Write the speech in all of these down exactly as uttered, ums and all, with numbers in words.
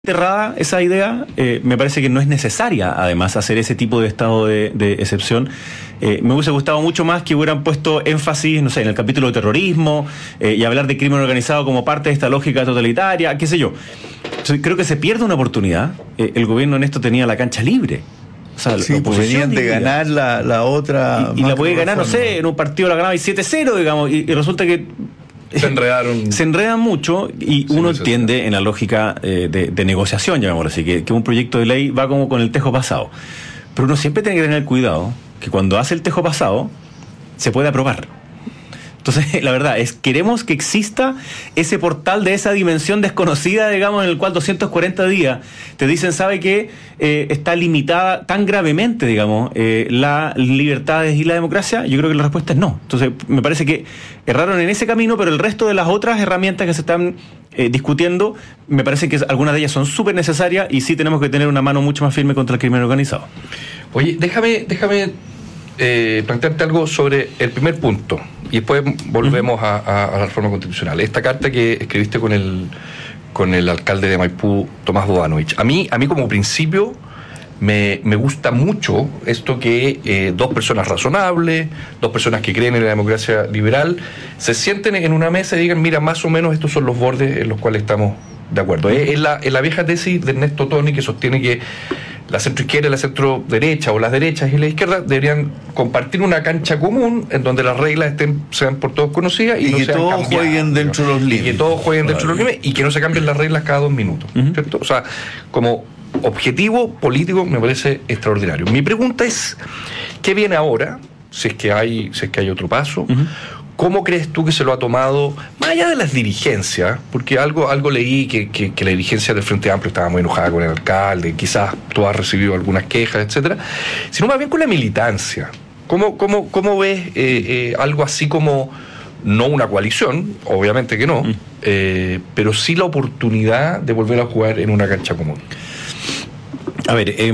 enterrada esa idea, eh, me parece que no es necesaria además hacer ese tipo de estado de, de excepción. Eh, me hubiese gustado mucho más que hubieran puesto énfasis, no sé, en el capítulo de terrorismo eh, y hablar de crimen organizado como parte de esta lógica totalitaria, qué sé yo. Entonces, creo que se pierde una oportunidad. Eh, el gobierno en esto tenía la cancha libre. O sea, sí, pues venían de ganar la, la otra. Y, y la puede ganar, no sé, en un partido la ganaba y siete cero, digamos, y, y resulta que Se enredaron. Se enredan mucho y uno entiende en la lógica eh, de, de negociación, llamémoslo así, que, que un proyecto de ley va como con el tejo pasado. Pero uno siempre tiene que tener cuidado que cuando hace el tejo pasado se puede aprobar. Entonces, la verdad es, queremos que exista ese portal de esa dimensión desconocida, digamos, en el cual doscientos cuarenta días te dicen, ¿sabe qué? Eh, está limitada tan gravemente, digamos, eh, las libertades y la democracia. Yo creo que la respuesta es no. Entonces, me parece que erraron en ese camino, pero el resto de las otras herramientas que se están eh, discutiendo, me parece que algunas de ellas son súper necesarias y sí tenemos que tener una mano mucho más firme contra el crimen organizado. Oye, déjame, déjame eh, plantearte algo sobre el primer punto. Y después volvemos a, a, a la reforma constitucional. Esta carta que escribiste con el con el alcalde de Maipú, Tomás Bodanovich. A mí, a mí como principio, me, me gusta mucho esto que eh, dos personas razonables, dos personas que creen en la democracia liberal, se sienten en una mesa y digan, mira, más o menos estos son los bordes en los cuales estamos de acuerdo. Es, es, la, es la vieja tesis de Ernesto Toni, que sostiene que la centroizquierda y la centroderecha, o las derechas y la izquierda, deberían compartir una cancha común en donde las reglas estén, sean por todos conocidas y, y no que sean todos cambiadas, jueguen dentro de los límites. Y que todos jueguen dentro de los límites y que no se cambien las reglas cada dos minutos. Uh-huh. ¿Cierto? O sea, como objetivo político me parece extraordinario. Mi pregunta es, ¿qué viene ahora? Si es que hay, si es que hay otro paso. Uh-huh. ¿Cómo crees tú que se lo ha tomado, más allá de las dirigencias? Porque algo, algo leí que, que, que la dirigencia del Frente Amplio estaba muy enojada con el alcalde, quizás tú has recibido algunas quejas, etcétera, sino más bien con la militancia. ¿Cómo, cómo, cómo ves eh, eh, algo así como, no una coalición, obviamente que no, mm. eh, pero sí la oportunidad de volver a jugar en una cancha común? A ver, eh,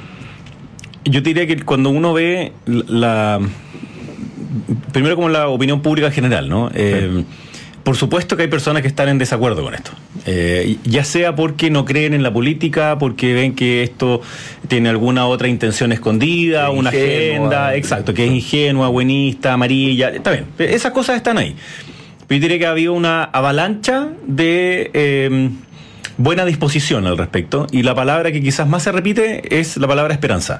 yo te diría que cuando uno ve la... primero como la opinión pública general, ¿no? Eh, sí. Por supuesto que hay personas que están en desacuerdo con esto, eh, ya sea porque no creen en la política, porque ven que esto tiene alguna otra intención escondida, una agenda, exacto, que es ingenua, buenista, amarilla, está bien, esas cosas están ahí. Yo diría que ha habido una avalancha de eh, buena disposición al respecto, y la palabra que quizás más se repite es la palabra esperanza.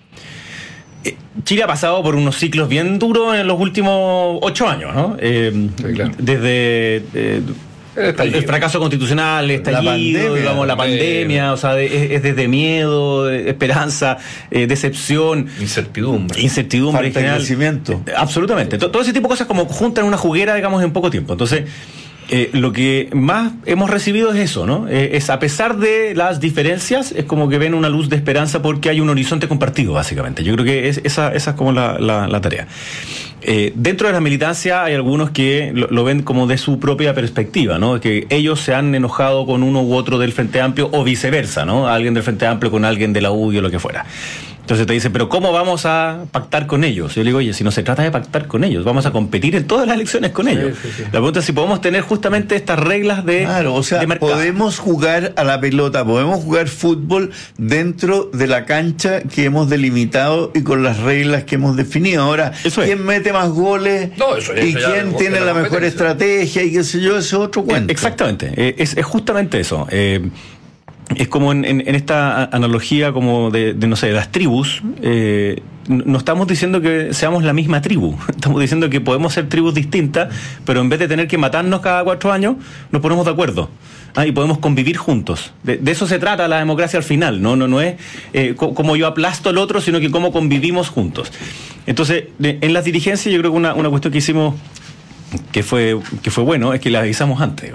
Chile ha pasado por unos ciclos bien duros en los últimos ocho años, ¿no? Eh, sí, claro. Desde eh, el, el fracaso constitucional, el estallido, la pandemia, digamos, la pandemia, o sea, de, es, es desde miedo, de esperanza, eh, decepción, incertidumbre, incertidumbre falta en general, de crecimiento. Eh, absolutamente. Todo ese tipo de cosas como juntan en una juguera, digamos, en poco tiempo. Entonces, Eh, lo que más hemos recibido es eso, ¿no? Eh, es a pesar de las diferencias, es como que ven una luz de esperanza porque hay un horizonte compartido, básicamente. Yo creo que es, esa, esa es como la, la, la tarea. Eh, dentro de la militancia hay algunos que lo, lo ven como de su propia perspectiva, ¿no? Que ellos se han enojado con uno u otro del Frente Amplio o viceversa, ¿no? Alguien del Frente Amplio con alguien de la U D I o lo que fuera. Entonces te dicen, pero ¿cómo vamos a pactar con ellos? Yo le digo, oye, si no se trata de pactar con ellos, vamos a competir en todas las elecciones con ellos. Sí, sí, sí. La pregunta es si podemos tener justamente estas reglas de Claro, o sea, podemos jugar a la pelota, podemos jugar fútbol dentro de la cancha que hemos delimitado y con las reglas que hemos definido. Ahora, eso ¿quién es. mete más goles? No, eso, eso y quién tiene la mejor estrategia y qué sé yo, ese es otro cuento. Exactamente, es, es justamente eso. Eh, Es como en, en, en esta analogía como de, de, no sé, de las tribus, eh, no estamos diciendo que seamos la misma tribu, estamos diciendo que podemos ser tribus distintas, pero en vez de tener que matarnos cada cuatro años, nos ponemos de acuerdo, ¿ah? Y podemos convivir juntos. De, de eso se trata la democracia al final, no, no, no es eh, co- como yo aplasto al otro, sino que cómo convivimos juntos. Entonces, de, en las dirigencias yo creo que una, una cuestión que hicimos que fue que fue bueno es que la avisamos antes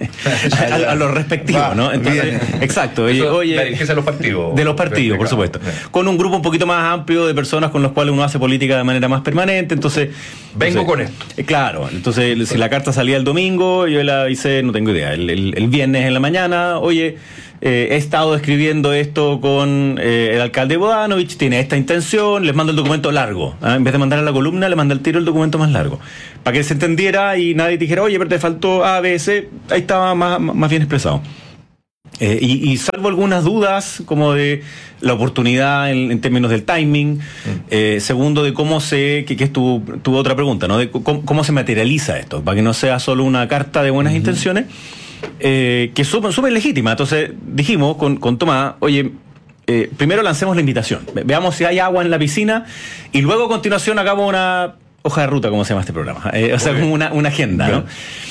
a, a, a los respectivos, va, ¿no? Entonces, bien. Exacto, oye, oye, la dirigencia de los partidos de los partidos, por supuesto, bien. Con un grupo un poquito más amplio de personas con los cuales uno hace política de manera más permanente. Entonces vengo entonces, con esto, eh, claro, entonces sí. Si la carta salía el domingo, yo la avisé, no tengo idea, el, el, el viernes en la mañana, oye, Eh, he estado escribiendo esto con eh, el alcalde Bodanovich, tiene esta intención, les mando el documento largo, ¿eh? En vez de mandar a la columna, le mandé al tiro el documento más largo, para que se entendiera y nadie dijera, oye, pero te faltó A, B, C, ahí estaba más, más bien expresado. Eh, y, y salvo algunas dudas, como de la oportunidad en, en términos del timing, mm. eh, segundo, de cómo se, que, que es tu, tu otra pregunta, ¿no? De cómo, cómo se materializa esto, para que no sea solo una carta de buenas mm-hmm. intenciones, eh, que es súper súper legítima. Entonces dijimos con, con Tomás, oye, eh, primero lancemos la invitación, veamos si hay agua en la piscina, y luego a continuación hagamos una hoja de ruta, como se llama este programa, eh, o sea, como una, una agenda, ¿no?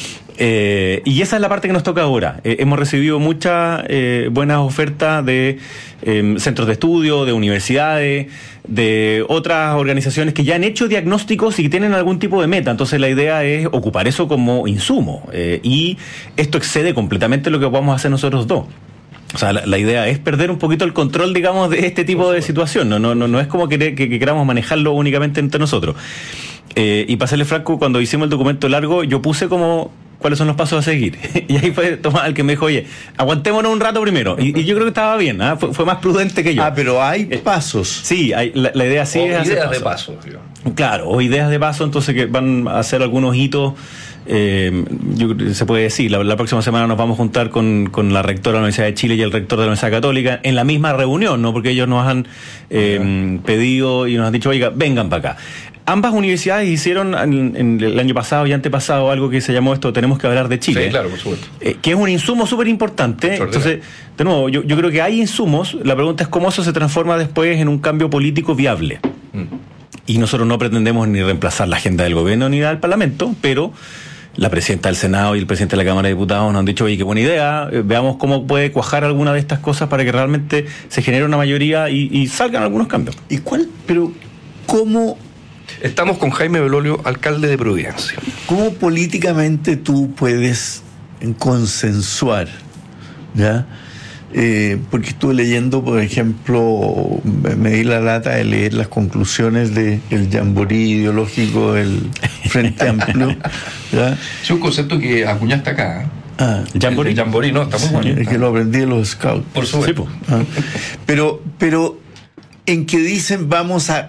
Eh, y esa es la parte que nos toca ahora. Eh, hemos recibido muchas eh, buenas ofertas de eh, centros de estudio, de universidades, de otras organizaciones que ya han hecho diagnósticos y que tienen algún tipo de meta. Entonces la idea es ocupar eso como insumo. Eh, y esto excede completamente lo que podamos hacer nosotros dos. O sea, la, la idea es perder un poquito el control, digamos, de este tipo de situación. No, no, no, no es como que, que, que queramos manejarlo únicamente entre nosotros. Eh, y para serle franco, cuando hicimos el documento largo, yo puse como cuáles son los pasos a seguir. Y ahí fue Tomás el que me dijo, oye, aguantémonos un rato primero. Y, y yo creo que estaba bien, ¿eh? fue, fue más prudente que yo. Ah, pero hay eh, pasos. Sí, hay, la, la idea sí o es hacer ideas paso. de paso. Tío. Claro, o ideas de paso, entonces que van a hacer algunos hitos. Eh, yo, se puede decir, la, la próxima semana nos vamos a juntar con, con la rectora de la Universidad de Chile y el rector de la Universidad Católica en la misma reunión, ¿no? Porque ellos nos han eh, uh-huh. pedido y nos han dicho, oiga, vengan para acá. Ambas universidades hicieron en, en el año pasado y antepasado algo que se llamó esto, tenemos que hablar de Chile. Sí, claro, por supuesto. Eh, que es un insumo súper importante. Entonces, de nuevo, yo, yo creo que hay insumos, la pregunta es cómo eso se transforma después en un cambio político viable. Mm. Y nosotros no pretendemos ni reemplazar la agenda del gobierno ni del Parlamento, pero la presidenta del Senado y el presidente de la Cámara de Diputados nos han dicho, oye, qué buena idea, eh, veamos cómo puede cuajar alguna de estas cosas para que realmente se genere una mayoría y, y salgan algunos cambios. ¿Y cuál? Pero, ¿cómo...? Estamos con Jaime Belolio, alcalde de Providencia. ¿Cómo políticamente tú puedes consensuar? ¿Ya? Eh, porque estuve leyendo, por ejemplo, me di la lata de leer las conclusiones del jamboree ideológico del Frente Amplio. ¿Ya? Es un concepto que acuñaste acá. ¿eh? Ah, el jamboree. El jamboree, no, está muy bonito. Es que lo aprendí de los scouts. Por supuesto. Sí, ah. Pero, pero en que dicen vamos a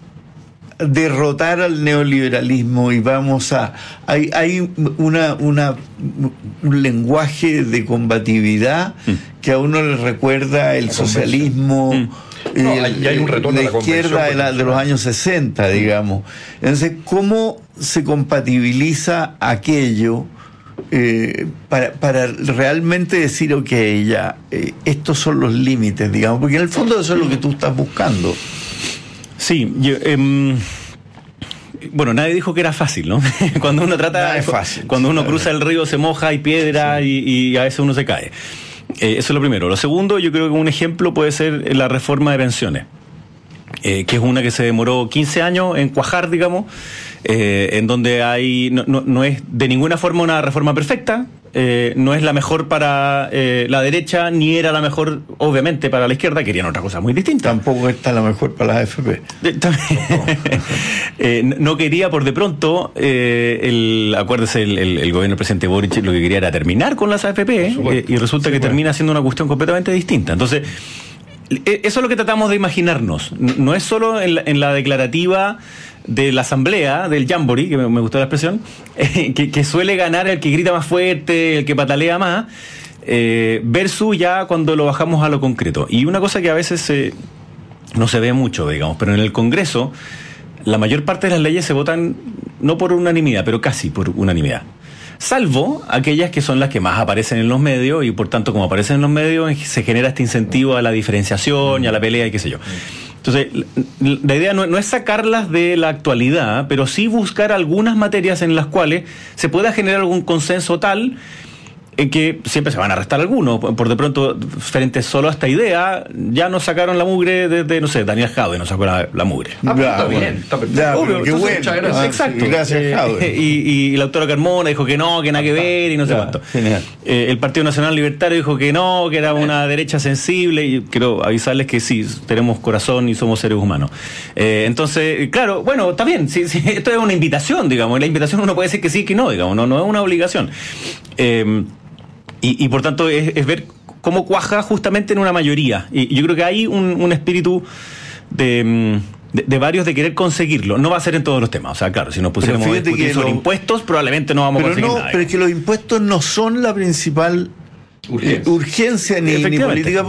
derrotar al neoliberalismo y vamos a... Hay, hay una, una, un lenguaje de combatividad mm. que a uno le recuerda el la socialismo... Mm. Eh, no, hay, hay un retorno de la a la izquierda de, la, de los años sesenta, digamos. Entonces, ¿cómo se compatibiliza aquello eh, para, para realmente decir, ok, ya, eh, estos son los límites, digamos? Porque en el fondo eso es lo que tú estás buscando. Sí, yo, eh, bueno, nadie dijo que era fácil, ¿no? Cuando uno trata, Nada es fácil, cuando uno sí, cruza el río se moja, hay piedra sí. y, y a veces uno se cae. Eh, eso es lo primero. Lo segundo, yo creo que un ejemplo puede ser la reforma de pensiones, eh, que es una que se demoró quince años en cuajar, digamos, eh, en donde hay no, no, no es de ninguna forma una reforma perfecta. Eh, no es la mejor para eh, la derecha, ni era la mejor, obviamente, para la izquierda, querían otra cosa muy distinta. Tampoco está la mejor para las A F P. Eh, eh, no quería, por de pronto, eh, el, acuérdese, el, el, el gobierno del presidente Boric lo que quería era terminar con las A F P, eh, y resulta sí, que bueno. termina siendo una cuestión completamente distinta. Entonces, eso es lo que tratamos de imaginarnos. No es solo en la, en la declarativa de la asamblea, del jamboree, que me, me gustó la expresión, eh, que, que suele ganar el que grita más fuerte, el que patalea más, eh, versus ya cuando lo bajamos a lo concreto. Y una cosa que a veces eh, no se ve mucho, digamos, pero en el Congreso la mayor parte de las leyes se votan no por unanimidad, pero casi por unanimidad. Salvo aquellas que son las que más aparecen en los medios, y por tanto, como aparecen en los medios, se genera este incentivo a la diferenciación y a la pelea y qué sé yo. Entonces, la idea no, no es sacarlas de la actualidad, pero sí buscar algunas materias en las cuales se pueda generar algún consenso tal en que siempre se van a restar algunos. Por de pronto, frente solo a esta idea, ya nos sacaron la mugre desde, no sé, Daniel Jadwe nos sacó la, la mugre. Ah, pero está bien, está perfecto. Ya, Obvio, qué bueno. Muchas gracias. Ah, exacto. Sí, gracias, Jadwe. Eh, y, y la autora Carmona dijo que no, que nada que ver y no sé ya, cuánto. Genial. Eh, el Partido Nacional Libertario dijo que no, que era una derecha sensible, y quiero avisarles que sí, tenemos corazón y somos seres humanos. Eh, entonces, claro, bueno, está bien, sí, sí, esto es una invitación, digamos, la invitación uno puede decir que sí, que no, digamos, no, no es una obligación. Eh, Y, y por tanto es, es ver cómo cuaja justamente en una mayoría. Y yo creo que hay un, un espíritu de, de, de varios de querer conseguirlo. No va a ser en todos los temas. O sea, claro, si nos pusiéramos a discutir sobre lo, impuestos, probablemente no vamos pero a conseguir no, nada. Pero es que los impuestos no son la principal urgencia, urgencia ni, ni política